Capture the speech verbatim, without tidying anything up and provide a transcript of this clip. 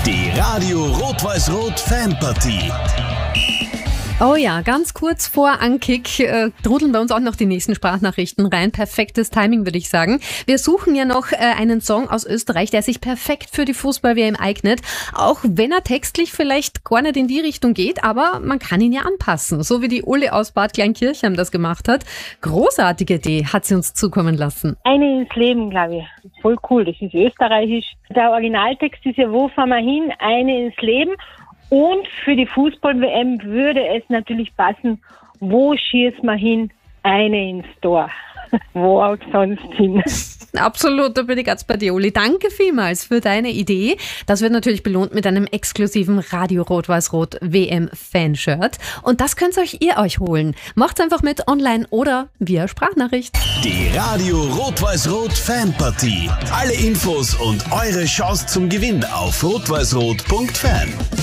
Die Radio Rot-Weiß-Rot Fanpartie. Oh ja, ganz kurz vor Ankick äh, trudeln bei uns auch noch die nächsten Sprachnachrichten rein. Perfektes Timing, würde ich sagen. Wir suchen ja noch äh, einen Song aus Österreich, der sich perfekt für die Fußball-W M eignet. Auch wenn er textlich vielleicht gar nicht in die Richtung geht, aber man kann ihn ja anpassen. So wie die Uli aus Bad Kleinkirchheim das gemacht hat. Großartige Idee hat sie uns zukommen lassen. Eine ins Leben, glaube ich. Voll cool, das ist österreichisch. Der Originaltext ist ja, wo fahren wir hin? Eine ins Leben. Und für die Fußball-W M würde es natürlich passen, wo schießt man hin? Eine ins Tor. Wo auch sonst hin. Absolut, da bin ich ganz bei dir, Uli. Danke vielmals für deine Idee. Das wird natürlich belohnt mit einem exklusiven Radio Rot-Weiß-Rot W M-Fanshirt. Und das könnt euch ihr euch holen. Macht's einfach mit online oder via Sprachnachricht. Die Radio Rot-Weiß-Rot Fanpartie. Alle Infos und eure Chance zum Gewinn auf rot weiß rot punkt fan.